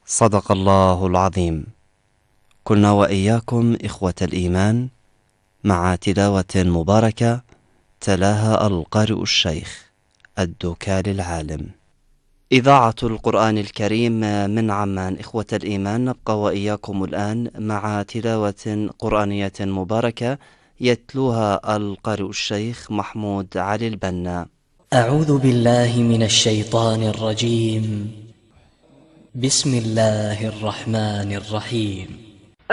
صدق الله العظيم. كنا وإياكم إخوة الإيمان مع تلاوة مباركة تلاها القارئ الشيخ الدكال العالم. إذاعة القرآن الكريم من عمان. إخوة الإيمان، نبقى وإياكم الآن مع تلاوة قرآنية مباركة يتلوها القارئ الشيخ محمود علي البنا. أعوذ بالله من الشيطان الرجيم. بسم الله الرحمن الرحيم.